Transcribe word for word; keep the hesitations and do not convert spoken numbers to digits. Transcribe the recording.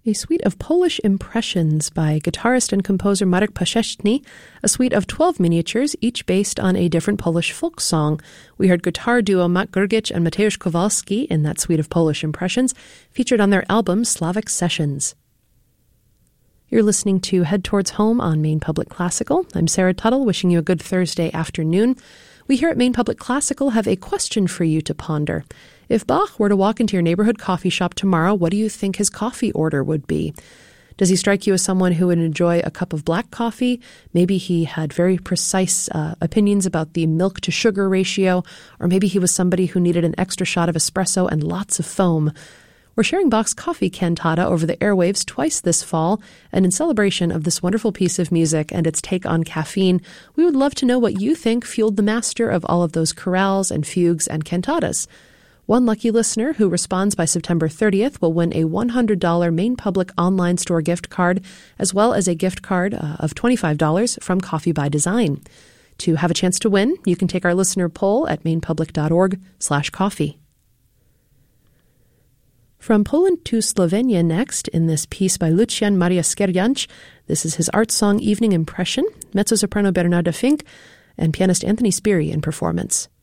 A suite of Polish impressions by guitarist and composer Marek Paszeczny, a suite of twelve miniatures, each based on a different Polish folk song. We heard guitar duo Mat Grgic and Mateusz Kowalski in that suite of Polish impressions, featured on their album Slavic Sessions. You're listening to Head Towards Home on Maine Public Classical. I'm Sarah Tuttle, wishing you a good Thursday afternoon. We here at Maine Public Classical have a question for you to ponder. If Bach were to walk into your neighborhood coffee shop tomorrow, what do you think his coffee order would be? Does he strike you as someone who would enjoy a cup of black coffee? Maybe he had very precise uh, opinions about the milk-to-sugar ratio, or maybe he was somebody who needed an extra shot of espresso and lots of foam. We're sharing Bach's Coffee Cantata over the airwaves twice this fall, and in celebration of this wonderful piece of music and its take on caffeine, we would love to know what you think fueled the master of all of those chorales and fugues and cantatas. One lucky listener who responds by September thirtieth will win a one hundred dollars Maine Public online store gift card, as well as a gift card uh, of twenty-five dollars from Coffee by Design. To have a chance to win, you can take our listener poll at mainepublic.org slash coffee. From Poland to Slovenia next, in this piece by Lucian Maria Skerjanc. This is his art song Evening Impression, mezzo-soprano Bernarda Fink, and pianist Anthony Spiri in performance.